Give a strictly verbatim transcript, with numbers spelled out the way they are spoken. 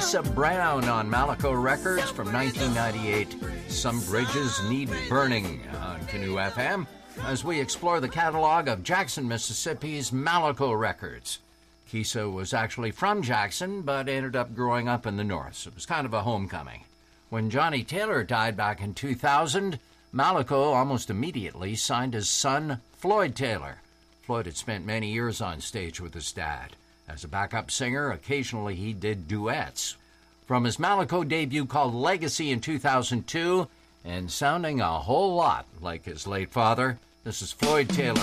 Lisa Brown on Malaco Records from nineteen ninety-eight. Some Bridges Need Burning on Canoe F M as we explore the catalog of Jackson, Mississippi's Malaco Records. Kisa was actually from Jackson, but ended up growing up in the north, so it was kind of a homecoming. When Johnny Taylor died back in two thousand, Malaco almost immediately signed his son, Floyd Taylor. Floyd had spent many years on stage with his dad. As a backup singer, occasionally he did duets. From his Malaco debut called Legacy in two thousand two, and sounding a whole lot like his late father, this is Floyd Taylor.